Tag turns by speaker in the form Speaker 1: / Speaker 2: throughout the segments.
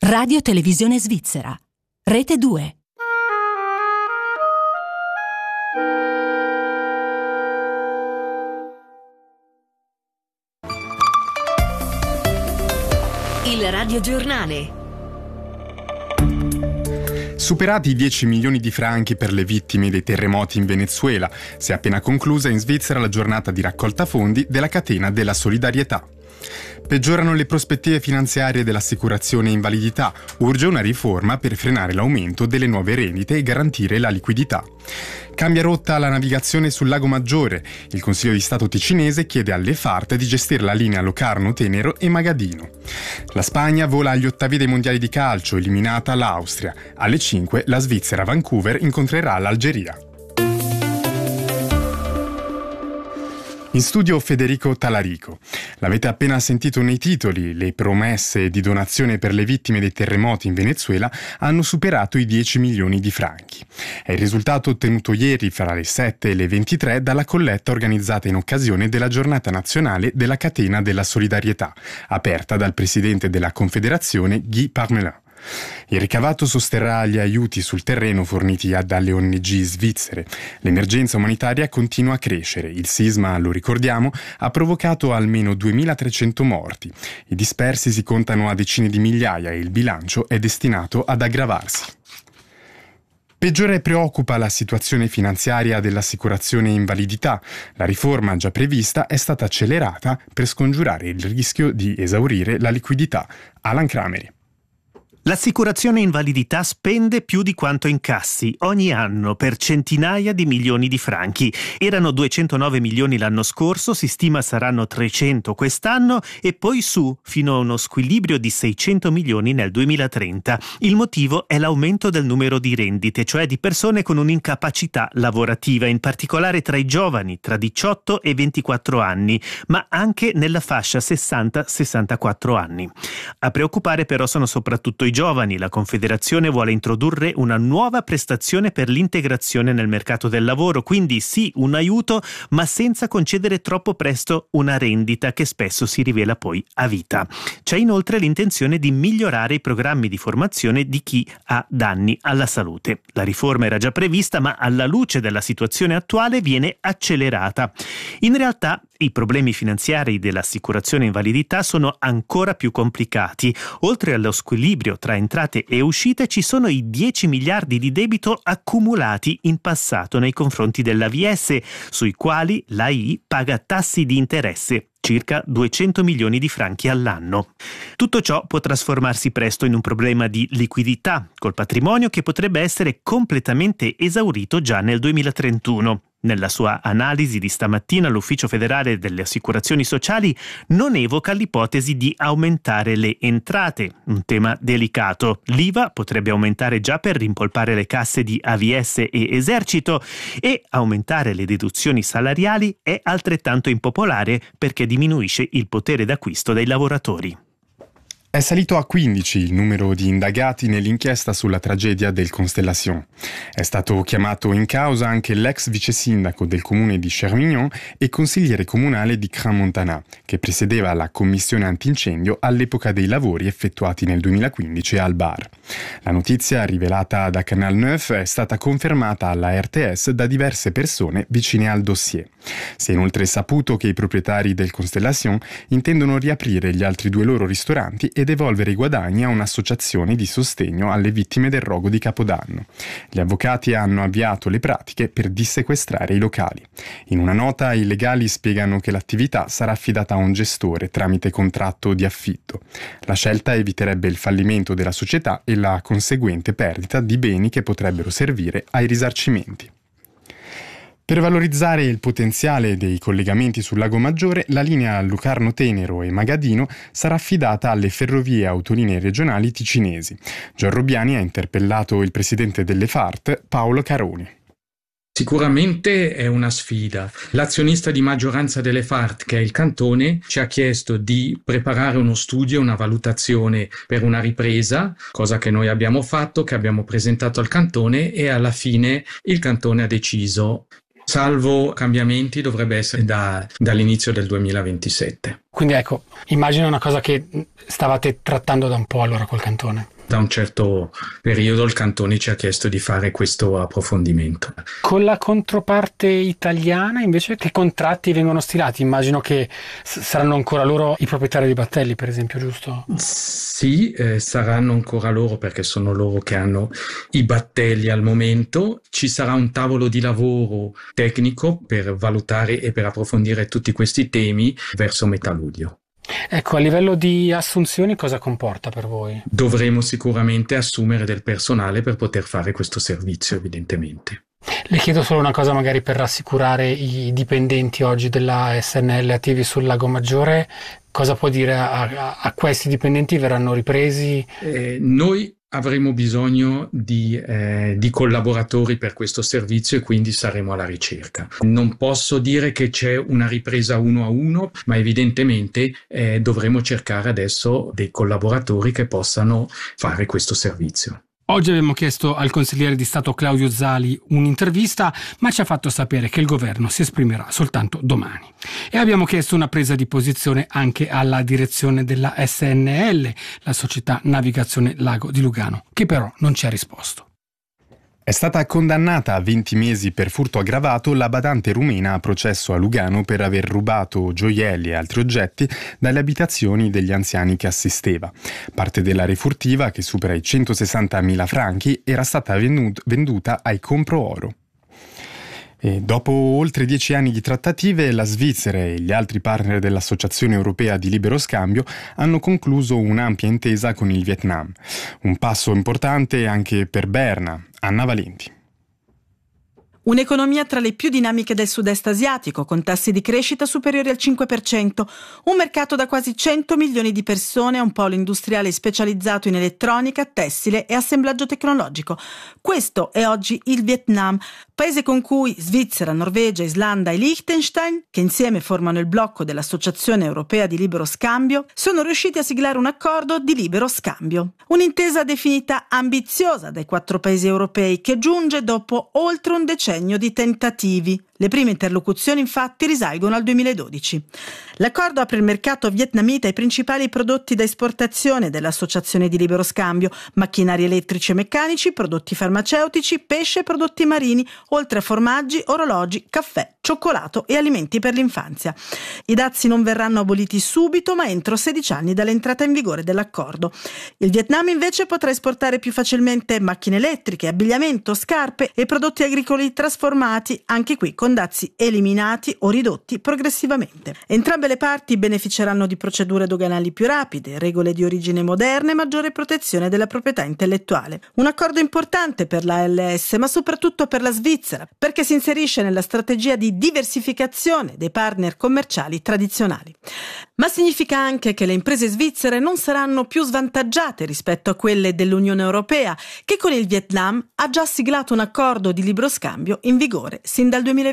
Speaker 1: Radio Televisione Svizzera. Rete 2. Il radiogiornale.
Speaker 2: Superati i 10 milioni di franchi per le vittime dei terremoti in Venezuela, si è appena conclusa in Svizzera la giornata di raccolta fondi della catena della solidarietà. Peggiorano le prospettive finanziarie dell'assicurazione invalidità, urge una riforma per frenare l'aumento delle nuove rendite e garantire la liquidità. Cambia rotta la navigazione sul Lago Maggiore, il Consiglio di Stato ticinese chiede alle FART di gestire la linea Locarno-Tenero e Magadino. La Spagna vola agli ottavi dei mondiali di calcio, eliminata l'Austria. Alle 5 la Svizzera Vancouver incontrerà l'Algeria. In studio Federico Talarico. L'avete appena sentito nei titoli, le promesse di donazione per le vittime dei terremoti in Venezuela hanno superato i 10 milioni di franchi. È il risultato ottenuto ieri fra le 7 e le 23 dalla colletta organizzata in occasione della giornata nazionale della catena della solidarietà, aperta dal presidente della Confederazione Guy Parmelin. Il ricavato sosterrà gli aiuti sul terreno forniti dalle ONG svizzere. L'emergenza umanitaria continua a crescere. Il sisma, lo ricordiamo, ha provocato almeno 2.300 morti. I dispersi si contano a decine di migliaia e il bilancio è destinato ad aggravarsi. Peggiore e preoccupa la situazione finanziaria dell'assicurazione invalidità. La riforma già prevista è stata accelerata per scongiurare il rischio di esaurire la liquidità. Alan Crameri.
Speaker 3: L'assicurazione invalidità spende più di quanto incassi ogni anno per centinaia di milioni di franchi. Erano 209 milioni l'anno scorso, si stima saranno 300 quest'anno e poi su fino a uno squilibrio di 600 milioni nel 2030. Il motivo è l'aumento del numero di rendite, cioè di persone con un'incapacità lavorativa, in particolare tra i giovani, tra 18 e 24 anni, ma anche nella fascia 60-64 anni. A preoccupare però sono soprattutto i giovani. La Confederazione vuole introdurre una nuova prestazione per l'integrazione nel mercato del lavoro, quindi sì, un aiuto, ma senza concedere troppo presto una rendita che spesso si rivela poi a vita. C'è inoltre l'intenzione di migliorare i programmi di formazione di chi ha danni alla salute. La riforma era già prevista, ma alla luce della situazione attuale viene accelerata. In realtà i problemi finanziari dell'assicurazione invalidità sono ancora più complicati. Oltre allo squilibrio tra entrate e uscite ci sono i 10 miliardi di debito accumulati in passato nei confronti dell'AVS, sui quali l'AI paga tassi di interesse, circa 200 milioni di franchi all'anno. Tutto ciò può trasformarsi presto in un problema di liquidità, col patrimonio che potrebbe essere completamente esaurito già nel 2031. Nella sua analisi di stamattina l'Ufficio federale delle assicurazioni sociali non evoca l'ipotesi di aumentare le entrate, un tema delicato. L'IVA potrebbe aumentare già per rimpolpare le casse di AVS e Esercito e aumentare le deduzioni salariali è altrettanto impopolare perché diminuisce il potere d'acquisto dei lavoratori.
Speaker 2: È salito a 15 il numero di indagati nell'inchiesta sulla tragedia del Constellation. È stato chiamato in causa anche l'ex vice sindaco del comune di Chermignon e consigliere comunale di Crans-Montana, che presiedeva la commissione antincendio all'epoca dei lavori effettuati nel 2015 al bar. La notizia, rivelata da Canal 9, è stata confermata alla RTS da diverse persone vicine al dossier. Si è inoltre saputo che i proprietari del Constellation intendono riaprire gli altri 2 loro ristoranti e devolvere i guadagni a un'associazione di sostegno alle vittime del rogo di Capodanno. Gli avvocati hanno avviato le pratiche per dissequestrare i locali. In una nota i legali spiegano che l'attività sarà affidata a un gestore tramite contratto di affitto. La scelta eviterebbe il fallimento della società e la conseguente perdita di beni che potrebbero servire ai risarcimenti. Per valorizzare il potenziale dei collegamenti sul Lago Maggiore, la linea Locarno-Tenero e Magadino sarà affidata alle ferrovie autolinee regionali ticinesi. Gian Robbiani ha interpellato il presidente delle FART, Paolo Caroni.
Speaker 4: Sicuramente è una sfida. L'azionista di maggioranza delle FART, che è il Cantone, ci ha chiesto di preparare uno studio, una valutazione per una ripresa, cosa che noi abbiamo fatto, che abbiamo presentato al Cantone e alla fine il Cantone ha deciso. Salvo cambiamenti, dovrebbe essere dall'inizio del 2027.
Speaker 5: Quindi ecco, immagino una cosa che stavate trattando da un po' allora col Cantone.
Speaker 4: Da un certo periodo il cantone ci ha chiesto di fare questo approfondimento.
Speaker 5: Con la controparte italiana invece che contratti vengono stilati? Immagino che saranno ancora loro i proprietari dei battelli, per esempio, giusto?
Speaker 4: Sì, saranno ancora loro perché sono loro che hanno i battelli al momento. Ci sarà un tavolo di lavoro tecnico per valutare e per approfondire tutti questi temi verso metà luglio.
Speaker 5: Ecco, a livello di assunzioni cosa comporta per voi?
Speaker 4: Dovremo sicuramente assumere del personale per poter fare questo servizio, evidentemente.
Speaker 5: Le chiedo solo una cosa magari per rassicurare i dipendenti oggi della SNL attivi sul Lago Maggiore. Cosa può dire a questi dipendenti? Verranno ripresi?
Speaker 4: Noi avremo bisogno di collaboratori per questo servizio e quindi saremo alla ricerca. Non posso dire che c'è una ripresa 1 a 1, ma evidentemente dovremo cercare adesso dei collaboratori che possano fare questo servizio.
Speaker 5: Oggi abbiamo chiesto al consigliere di Stato Claudio Zali un'intervista, ma ci ha fatto sapere che il governo si esprimerà soltanto domani. E abbiamo chiesto una presa di posizione anche alla direzione della SNL, la società Navigazione Lago di Lugano, che però non ci ha risposto.
Speaker 2: È stata condannata a 20 mesi per furto aggravato la badante rumena a processo a Lugano per aver rubato gioielli e altri oggetti dalle abitazioni degli anziani che assisteva. Parte della refurtiva, che supera i 160.000 franchi, era stata venduta ai Compro Oro. E dopo oltre 10 anni di trattative, la Svizzera e gli altri partner dell'Associazione Europea di Libero Scambio hanno concluso un'ampia intesa con il Vietnam. Un passo importante anche per Berna. Anna Valenti.
Speaker 6: Un'economia tra le più dinamiche del sud-est asiatico, con tassi di crescita superiori al 5%, un mercato da quasi 100 milioni di persone, un polo industriale specializzato in elettronica, tessile e assemblaggio tecnologico. Questo è oggi il Vietnam, paese con cui Svizzera, Norvegia, Islanda e Liechtenstein, che insieme formano il blocco dell'Associazione Europea di Libero Scambio, sono riusciti a siglare un accordo di libero scambio. Un'intesa definita ambiziosa dai 4 paesi europei, che giunge dopo oltre un decennio di tentativi. Le prime interlocuzioni infatti risalgono al 2012. L'accordo apre il mercato vietnamita ai principali prodotti da esportazione dell'Associazione di Libero Scambio: macchinari elettrici e meccanici, prodotti farmaceutici, pesce e prodotti marini, oltre a formaggi, orologi, caffè, cioccolato e alimenti per l'infanzia. I dazi non verranno aboliti subito, ma entro 16 anni dall'entrata in vigore dell'accordo. Il Vietnam invece potrà esportare più facilmente macchine elettriche, abbigliamento, scarpe e prodotti agricoli trasformati, anche qui con dazi eliminati o ridotti progressivamente. Entrambe le parti beneficeranno di procedure doganali più rapide, regole di origine moderne e maggiore protezione della proprietà intellettuale. Un accordo importante per la ALS, ma soprattutto per la Svizzera, perché si inserisce nella strategia di diversificazione dei partner commerciali tradizionali. Ma significa anche che le imprese svizzere non saranno più svantaggiate rispetto a quelle dell'Unione Europea, che con il Vietnam ha già siglato un accordo di libero scambio in vigore sin dal 2020.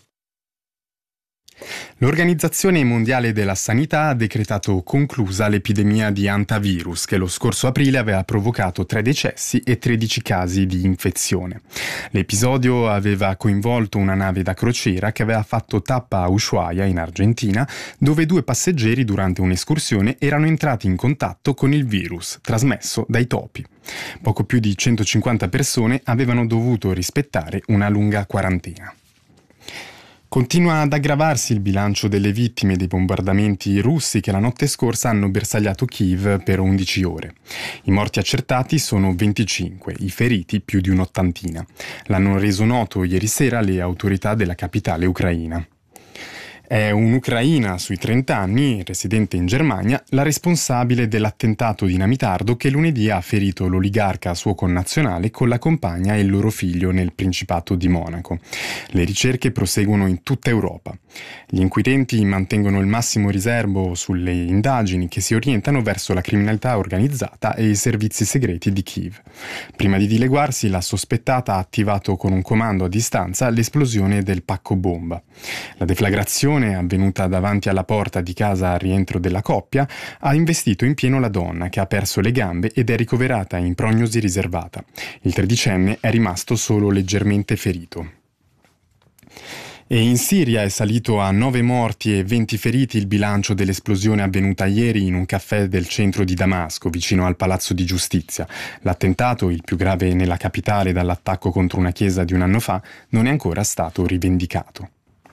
Speaker 2: L'Organizzazione Mondiale della Sanità ha decretato conclusa l'epidemia di hantavirus, che lo scorso aprile aveva provocato 3 decessi e 13 casi di infezione. L'episodio aveva coinvolto una nave da crociera che aveva fatto tappa a Ushuaia, in Argentina, dove 2 passeggeri durante un'escursione erano entrati in contatto con il virus trasmesso dai topi. Poco più di 150 persone avevano dovuto rispettare una lunga quarantena. Continua ad aggravarsi il bilancio delle vittime dei bombardamenti russi che la notte scorsa hanno bersagliato Kiev per 11 ore. I morti accertati sono 25, i feriti più di un'ottantina. L'hanno reso noto ieri sera le autorità della capitale ucraina. È un'ucraina sui 30 anni, residente in Germania, la responsabile dell'attentato dinamitardo che lunedì ha ferito l'oligarca suo connazionale con la compagna e il loro figlio nel Principato di Monaco. Le ricerche proseguono in tutta Europa. Gli inquirenti mantengono il massimo riservo sulle indagini che si orientano verso la criminalità organizzata e i servizi segreti di Kiev. Prima di dileguarsi, la sospettata ha attivato con un comando a distanza l'esplosione del pacco bomba. La deflagrazione, avvenuta davanti alla porta di casa al rientro della coppia, ha investito in pieno la donna, che ha perso le gambe ed è ricoverata in prognosi riservata. Il tredicenne è rimasto solo leggermente ferito. E in Siria è salito a 9 morti e 20 feriti il bilancio dell'esplosione avvenuta ieri in un caffè del centro di Damasco, vicino al Palazzo di Giustizia. L'attentato, il più grave nella capitale dall'attacco contro una chiesa di un anno fa, non è ancora stato rivendicato.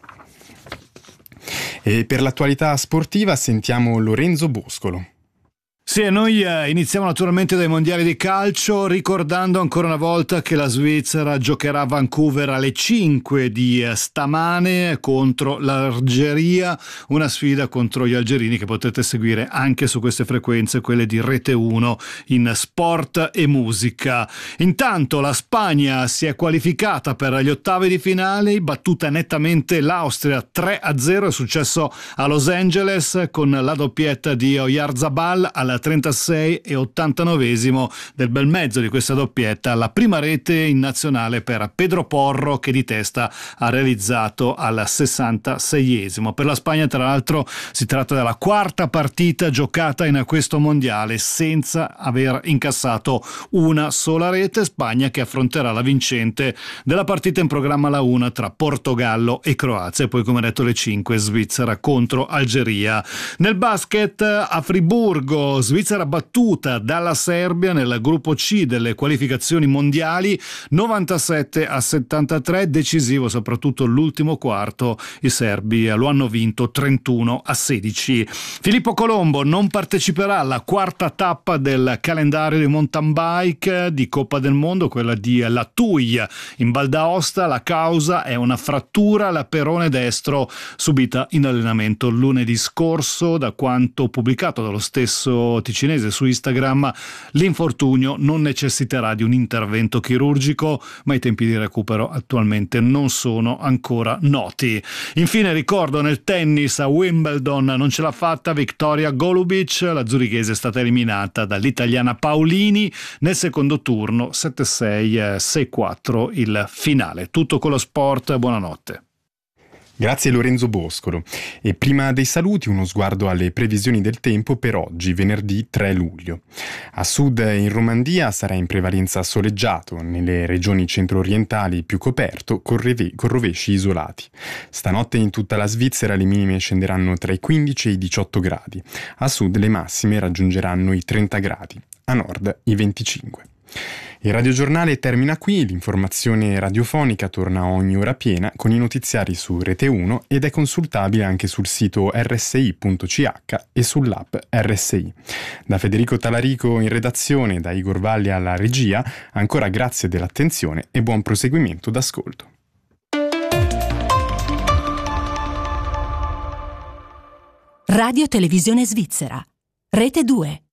Speaker 2: E per l'attualità sportiva sentiamo Lorenzo Boscolo.
Speaker 7: Sì, e noi iniziamo naturalmente dai mondiali di calcio, ricordando ancora una volta che la Svizzera giocherà a Vancouver alle 5 di stamane contro l'Algeria, una sfida contro gli algerini che potete seguire anche su queste frequenze, quelle di Rete 1 in sport e musica. Intanto la Spagna si è qualificata per gli ottavi di finale, battuta nettamente l'Austria 3-0, è successo a Los Angeles con la doppietta di Oyarzabal alla 36 e 89esimo del bel mezzo di questa doppietta, la prima rete in nazionale per Pedro Porro, che di testa ha realizzato al 66esimo. Per la Spagna, tra l'altro, si tratta della quarta partita giocata in questo mondiale senza aver incassato una sola rete. Spagna che affronterà la vincente della partita in programma alla 1 tra Portogallo e Croazia, e poi, come detto, le 5 Svizzera contro Algeria. Nel basket a Friburgo, Svizzera battuta dalla Serbia nel gruppo C delle qualificazioni mondiali 97-73, decisivo soprattutto l'ultimo quarto, i serbi lo hanno vinto 31-16. Filippo Colombo non parteciperà alla quarta tappa del calendario di mountain bike di Coppa del Mondo, quella di La Touille in Val d'Aosta. La causa è una frattura alla perone destro subita in allenamento lunedì scorso. Da quanto pubblicato dallo stesso ticinese su Instagram, l'infortunio non necessiterà di un intervento chirurgico, ma i tempi di recupero attualmente non sono ancora noti. Infine ricordo, nel tennis a Wimbledon non ce l'ha fatta Victoria Golubic, la zurichese è stata eliminata dall'italiana Paolini nel secondo turno, 7-6, 6-4 il finale. Tutto con lo sport, buonanotte.
Speaker 2: Grazie Lorenzo Boscolo. E prima dei saluti uno sguardo alle previsioni del tempo per oggi, venerdì 3 luglio. A sud e in Romandia sarà in prevalenza soleggiato, nelle regioni centro-orientali più coperto, con rovesci isolati. Stanotte in tutta la Svizzera le minime scenderanno tra i 15 e i 18 gradi. A sud le massime raggiungeranno i 30 gradi, a nord i 25. Il radiogiornale termina qui, l'informazione radiofonica torna ogni ora piena con i notiziari su Rete 1 ed è consultabile anche sul sito rsi.ch e sull'app RSI. Da Federico Talarico in redazione, da Igor Valli alla regia, ancora grazie dell'attenzione e buon proseguimento d'ascolto.
Speaker 1: Radio Televisione Svizzera, Rete 2.